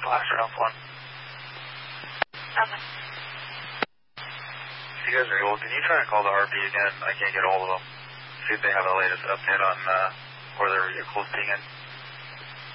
Blaster Health 1. Okay. If you guys are able, can you try and call the RP again? I can't get a hold of them. See if they have the latest update on where their vehicle's pinging.